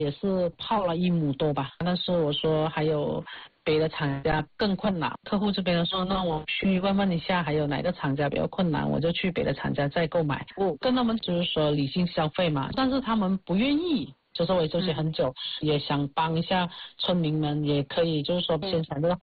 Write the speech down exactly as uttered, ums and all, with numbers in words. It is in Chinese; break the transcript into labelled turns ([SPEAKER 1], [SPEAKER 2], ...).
[SPEAKER 1] 也是泡了一亩多吧，但是我说还有别的厂家更困难，客户这边说那我去问问一下还有哪个厂家比较困难，我就去别的厂家再购买。我跟他们就是说理性消费嘛，但是他们不愿意。就是我也休息很久、嗯、也想帮一下村民们，也可以就是说宣传这个